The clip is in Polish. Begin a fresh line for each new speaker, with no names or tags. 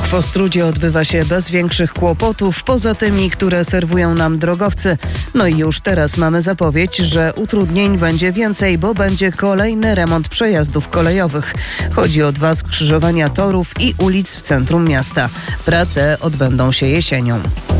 w Ostródzie odbywa się bez większych kłopotów, poza tymi, które serwują nam drogowcy. No i już teraz mamy zapowiedź, że utrudnień będzie więcej, bo będzie kolejny remont przejazdów kolejowych. Chodzi o 2 skrzyżowania torów i ulic w centrum miasta. Prace odbędą się jesienią.